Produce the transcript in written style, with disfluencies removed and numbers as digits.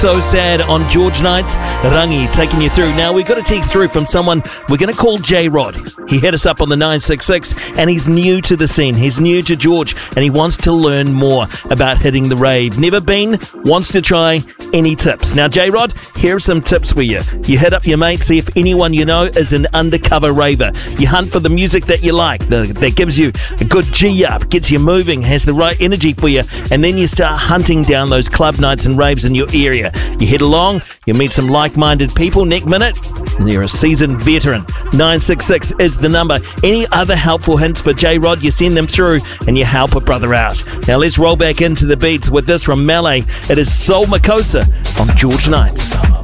So Sad on George Nights. Rangi taking you through. Now, we've got a text through from someone we're going to call J-Rod. He hit us up on the 966 and he's new to the scene. He's new to George and he wants to learn more about hitting the rave. Never been, wants to try. Any tips? Now, J-Rod, here are some tips for you. You hit up your mate, see if anyone you know is an undercover raver. You hunt for the music that you like, that gives you a good G-up, gets you moving, has the right energy for you, and then you start hunting down those club nights and raves in your area. You head along, you meet some like-minded people. Next minute, you're a seasoned veteran. 966 is the number. Any other helpful hints for J-Rod, you send them through and you help a brother out. Now let's roll back into the beats with this from Malay. It is Soul Makosa on George Nights.